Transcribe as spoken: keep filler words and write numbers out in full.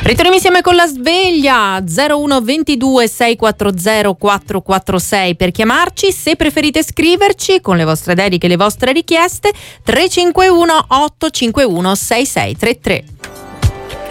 Ritorniamo insieme con la sveglia zero uno ventidue sei quattro zero quattro quattro sei per chiamarci. Se preferite scriverci con le vostre dediche e le vostre richieste tre cinque uno otto cinque uno sei sei tre tre.